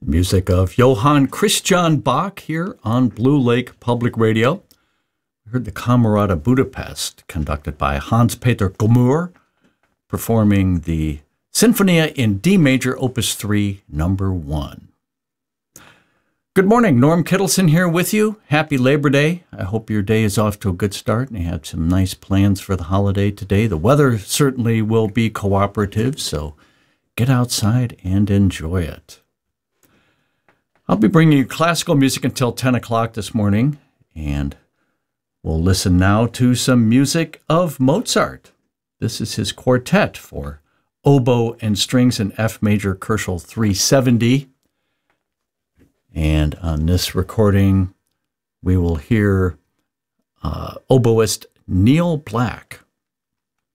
Music of Johann Christian Bach here on Blue Lake Public Radio. We heard the Camerata Budapest, conducted by Hans-Peter Gomur, performing the Sinfonia in D major, Opus 3, number 1. Good morning, Norm Kittleson here with you. Happy Labor Day. I hope your day is off to a good start and you have some nice plans for the holiday today. The weather certainly will be cooperative, so get outside and enjoy it. I'll be bringing you classical music until 10 o'clock this morning, and we'll listen now to some music of Mozart. This is his quartet for oboe and strings in F major, Köchel 370. And on this recording, we will hear oboist Neil Black.